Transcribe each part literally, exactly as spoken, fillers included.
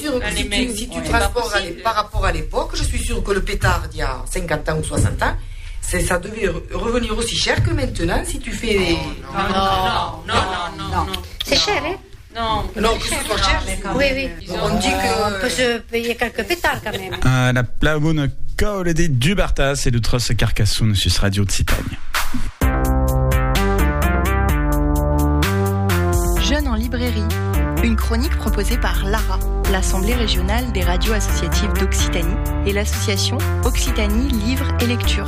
sûr que si tu, si tu transportes par rapport à l'époque, je suis sûr que le pétard d'il y a cinquante ans ou soixante ans, c'est, ça devait re- revenir aussi cher que maintenant si tu fais... Non, non, non, non, non, non, non. C'est cher, hein? Non, non, que ce soit cher. Oui, oui. On dit que... On peut se payer quelques pétards quand même. Uh, la plagone cole di Dubartas et l'autre Carcassonne sur Radio Occitanie. Jeunes en librairie, une chronique proposée par l'A R A, l'Assemblée régionale des radios associatives d'Occitanie, et l'association Occitanie Livres et Lecture.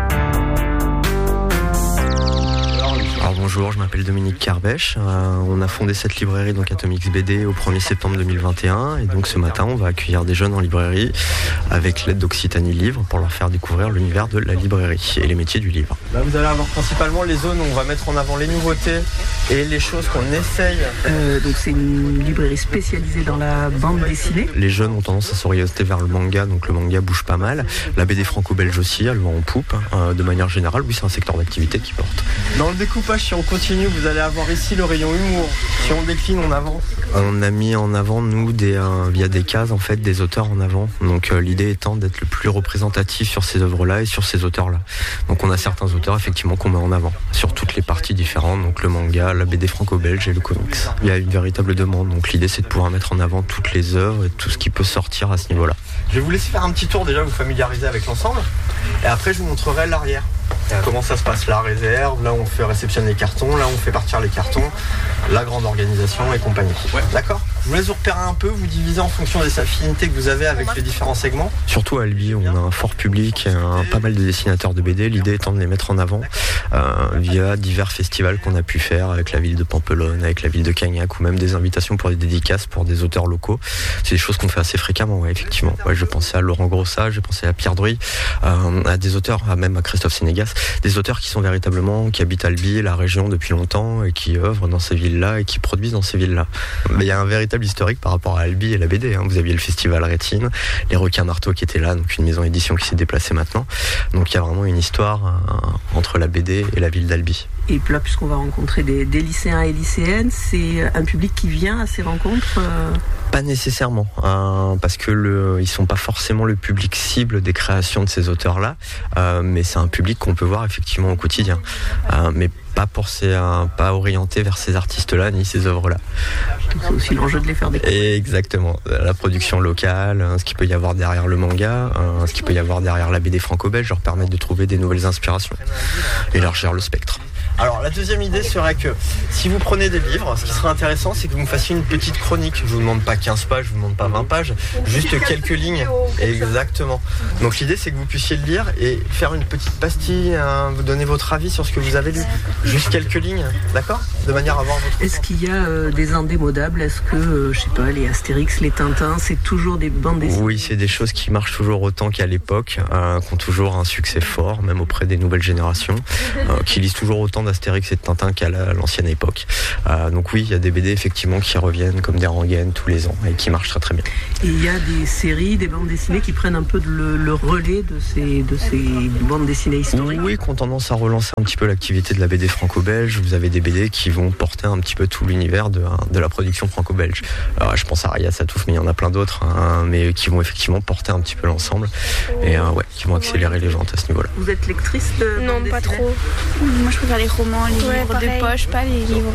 Alors bonjour, je m'appelle Dominique Carbèche. Euh, on a fondé cette librairie donc Atomix B D au premier septembre deux mille vingt et un et donc ce matin on va accueillir des jeunes en librairie avec l'aide d'Occitanie Livre pour leur faire découvrir l'univers de la librairie et les métiers du livre. Là vous allez avoir principalement les zones où on va mettre en avant les nouveautés et les choses qu'on essaye. Euh, donc c'est une librairie spécialisée dans la bande dessinée. Les jeunes ont tendance à s'orienter vers le manga, donc le manga bouge pas mal. La B D franco-belge aussi, elle va en poupe. Euh, de manière générale, oui, c'est un secteur d'activité qui porte. Dans le découpage, si on continue, vous allez avoir ici le rayon humour. Si on décline, on avance. On a mis en avant, nous, des, euh, via des cases, en fait, des auteurs en avant. Donc euh, l'idée étant d'être le plus représentatif sur ces œuvres-là et sur ces auteurs-là. Donc on a certains auteurs, effectivement, qu'on met en avant sur toutes les parties différentes, donc le manga, la B D franco-belge et le comics. Il y a une véritable demande, donc l'idée c'est de pouvoir mettre en avant toutes les œuvres et tout ce qui peut sortir à ce niveau-là. Je vais vous laisser faire un petit tour déjà, vous familiariser avec l'ensemble, et après je vous montrerai l'arrière. Comment ça se passe, la réserve, là on fait réceptionner les cartons, là on fait partir les cartons, la grande organisation et compagnie. Ouais. D'accord ? Je vous laisse vous repérer un peu, vous diviser en fonction des affinités que vous avez avec les différents segments. Surtout à Albi, on a un fort public, un, pas mal de dessinateurs de B D, l'idée étant de les mettre en avant euh, via divers festivals qu'on a pu faire avec la ville de Pampelonne, avec la ville de Cagnac, ou même des invitations pour des dédicaces pour des auteurs locaux. C'est des choses qu'on fait assez fréquemment, ouais, effectivement. Ouais, je pensais à Laurent Grossat, j'ai pensé à Pierre Druy, euh, à des auteurs, à même à Christophe Sénégas, des auteurs qui sont véritablement, qui habitent Albi, la région depuis longtemps et qui œuvrent dans ces villes-là et qui produisent dans ces villes-là. Mais il y a un véritable historique par rapport à Albi et la B D. Hein. Vous aviez le festival Rétine, les Requins Marteaux qui étaient là, donc une maison édition qui s'est déplacée maintenant. Donc il y a vraiment une histoire euh, entre la B D et la ville d'Albi. Et là, puisqu'on va rencontrer des, des lycéens et lycéennes, c'est un public qui vient à ces rencontres euh... Pas nécessairement, hein, parce que le, ils sont pas forcément le public cible des créations de ces auteurs-là, euh, mais c'est un public qu'on peut voir effectivement au quotidien, euh, mais pas pour ces, euh, pas orienté vers ces artistes-là ni ces œuvres-là. Donc c'est aussi l'enjeu de les faire découvrir. Exactement, la production locale, hein, ce qu'il peut y avoir derrière le manga, hein, ce qu'il peut y avoir derrière la B D franco-belge, leur permettre de trouver des nouvelles inspirations, élargir le spectre. Alors la deuxième idée serait que si vous prenez des livres, ce qui serait intéressant c'est que vous me fassiez une petite chronique. Je vous demande pas quinze pages, je vous demande pas vingt pages, juste quelques lignes. Exactement. Donc l'idée c'est que vous puissiez le lire et faire une petite pastille, hein, vous donner votre avis sur ce que vous avez lu. Juste quelques lignes, d'accord ? De manière à avoir votre... Est-ce qu'il y a euh, des indémodables ? Est-ce que, euh, je sais pas, les Astérix, les Tintins, c'est toujours des bandes dessinées ? Oui, c'est des choses qui marchent toujours autant qu'à l'époque, euh, qui ont toujours un succès fort, même auprès des nouvelles générations, euh, qui lisent toujours autant d'Astérix et de Tintin qu'à la, l'ancienne époque. Euh, donc oui, il y a des B D effectivement qui reviennent comme des rengaines tous les ans et qui marchent très très bien. Et il y a des séries, des bandes dessinées qui prennent un peu de le, le relais de ces, de ces bandes dessinées historiques ? Oui, qui ont tendance à relancer un petit peu l'activité de la B D franco-belge. Vous avez des B D qui vont porter un petit peu tout l'univers de, de la production franco-belge. Alors, je pense à Raya Satouf, mais il y en a plein d'autres, hein, mais qui vont effectivement porter un petit peu l'ensemble et euh, ouais, qui vont accélérer les ventes à ce niveau-là. Vous êtes lectrice de Non, pas trop. Moi, je préfère les romans, les ouais, livres pareil. De poche, pas les livres.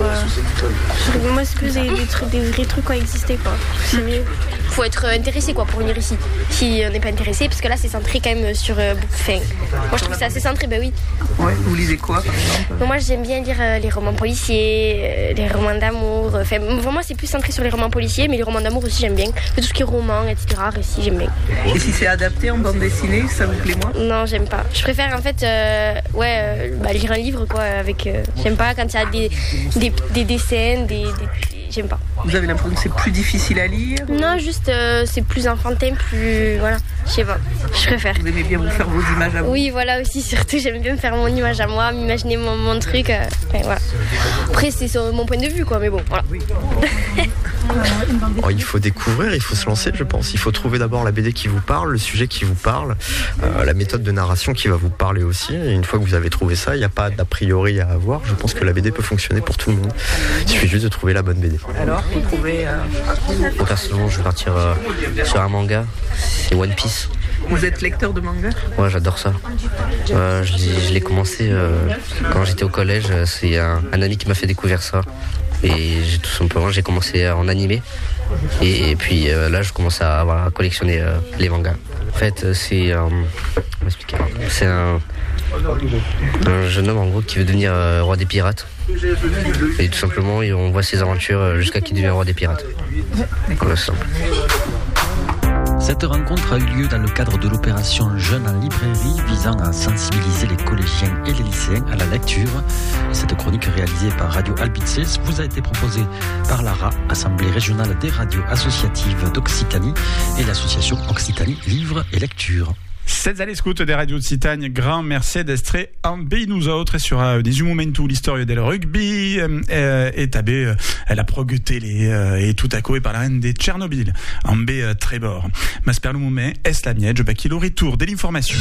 Euh... Moi, c'est plus des, des, trucs, des vrais trucs qui existaient, quoi. C'est mieux. Faut être intéressé, quoi, pour venir ici. Si on n'est pas intéressé, parce que là, c'est centré quand même sur. Euh, fin. Moi, je trouve ça assez centré, bah oui. Ouais, vous lisez quoi, par exemple ? Bon, moi, j'aime bien lire euh, les romans policiers, euh, les romans d'amour. Enfin, vraiment, c'est plus centré sur les romans policiers, mais les romans d'amour aussi, j'aime bien. Tout ce qui est roman, et cetera, récit, j'aime bien. Et si c'est adapté en bande dessinée, ça vous plaît moins ? Non, j'aime pas. Je préfère, en fait, euh, ouais, euh, bah, lire un livre, quoi, avec. Euh, j'aime pas quand il y a des, des, des dessins, des, des, j'aime pas. Vous avez l'impression que c'est plus difficile à lire ? Non, juste euh, c'est plus enfantin, plus voilà, je sais pas. Je préfère. Vous aimez bien vous faire vos images à vous ? Oui, voilà aussi, surtout j'aime bien me faire mon image à moi, m'imaginer mon, mon truc. Euh, voilà. Après c'est sur mon point de vue quoi, mais bon, voilà. une bande dessinée? Oh, il faut découvrir, il faut se lancer, je pense. Il faut trouver d'abord la B D qui vous parle, le sujet qui vous parle, euh, la méthode de narration qui va vous parler aussi. Et une fois que vous avez trouvé ça, il n'y a pas d'a priori à avoir. Je pense que la B D peut fonctionner pour tout le monde. Il suffit juste de trouver la bonne B D. Alors, vous trouvez... Euh... Moi, personnellement, je vais partir euh, sur un manga, c'est One Piece. Vous êtes lecteur de manga? Ouais, j'adore ça. Euh, je, l'ai, je l'ai commencé euh, quand j'étais au collège. C'est un, un ami qui m'a fait découvrir ça. Et j'ai, tout simplement, j'ai commencé en animé. Et, et puis euh, là, je commence à, à collectionner euh, les mangas. En fait, c'est, euh, c'est un, un jeune homme en gros qui veut devenir euh, roi des pirates. Et tout simplement, on voit ses aventures jusqu'à qu'il devienne roi des pirates. Voilà, c'est simple. Cette rencontre a eu lieu dans le cadre de l'opération Jeunes en librairie visant à sensibiliser les collégiens et les lycéens à la lecture. Cette chronique réalisée par Radio Albices vous a été proposée par l'A R A, Assemblée régionale des radios associatives d'Occitanie, et l'association Occitanie Livre et Lecture. Cette allée scout des radios Occitanie, grand merci d'estre en bei nous autres sur uh, des momentu l'histoire del rugby euh, et tabé euh, la prog télé euh, et tout à coup et par la reine des Tchernobyl en bei euh, Trébor. Ma sper le moment est la miège bah qu'il retour de l'information.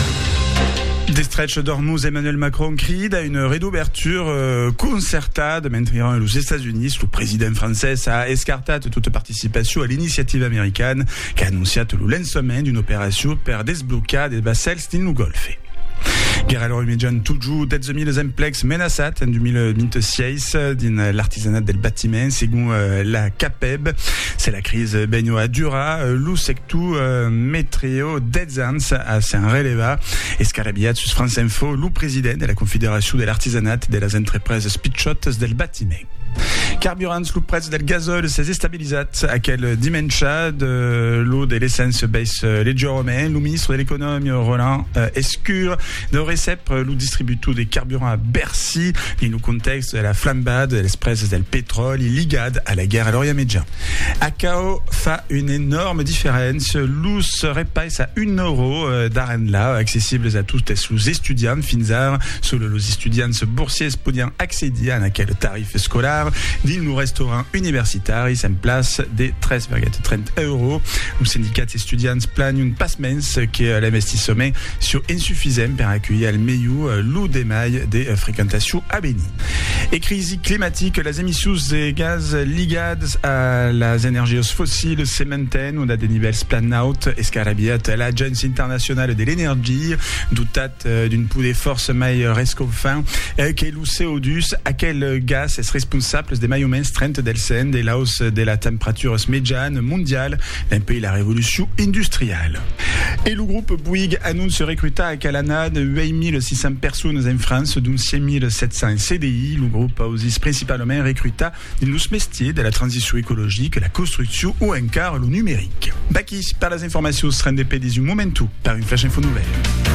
Des stretch d'Ormuz, Emmanuel Macron crie à une réouverture euh, concertade maintenant aux États-Unis. Le président français a escarté toute participation à l'initiative américaine qui a annoncé le lancement d'une opération per desbloquer des vassals stile golfe. Guerre alors immédiate toujours dix mille emplex menaçat en deux mille vingt-six dans l'artisanat del bâtiment selon euh, la CAPEB. C'est la crise begno a dura lo sectu euh, metrio dez ans a s'en releva escarabiat sus France Info lo président de la Confédération de l'artisanat de las entreprises pitchotes del bâtiment. Carburants, lo prezzo del gasol s'è stabilizzat a quel dimensia de l'eau de l'essence baisse leggermente. Le ministre de l'économie Roland euh, Escure de recep lo distributo des carburants à Bercy in un contexte de la flambade de l'espresse del pétrole ligade à la guerre à l'Orient Médian. A C A O fa une énorme différence. L'us repasse à un euro euh, d'arenda accessibles à tous les étudiants fins solo los étudiants boursiers podiam accéder à quel tarif scolaire dins nos restaurants universitaires en place des treize virgule trente euros. Le syndicat étudiants plane une passemence qui est l'investissement sur insuffisant pour accueillir le meilleur l'eau des mailles des fréquentations à Béni. Et crise climatique, les émissions de gaz ligades à les énergies fossiles se maintiennent ou à des niveaux planaut escarabiat l'Agence internationale de l'énergie doutat d'une poude de force mai rescofin que le C O deux à quel gaz est responsable des maillons trente del sen de la hausse de la température médiane mondiale d'un pays la révolution industrielle. Et le groupe Bouygues annonce recruter à Calanade huit mille six cents personnes en France, dont cinq mille sept cents C D I. Le groupe a aussi principalement recruté dans les métiers de la transition écologique, la construction ou encore le numérique. Baki, par les informations sur N D P dix-huit Momentu, par une flash info nouvelle.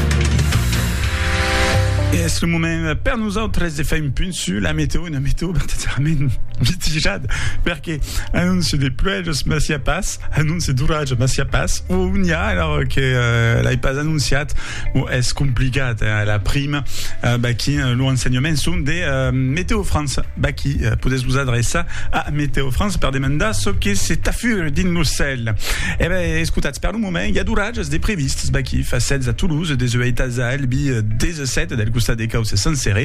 Et est-ce le moment per nous autres de faire un punt sur la météo, une météo particulièrement mitigada, perché annonce des pluies ma si pas, annonce d'orage ma si pas, ou il y a alors que euh, l'hai pas annonciat, ou est complicat eh, la prime, euh, bah, qui l'enseignement sont des euh, Météo France, bah, qui euh, pouvez vous adresser à Météo France per demander ce que c'est à faire din nos celles. Eh ben, écoutez, per le moment, il y a d'orage des prévistes, bah, qui facettes à Toulouse, des Eutaza, Albi, des sept, del Costa des Caus et Saint-Céré,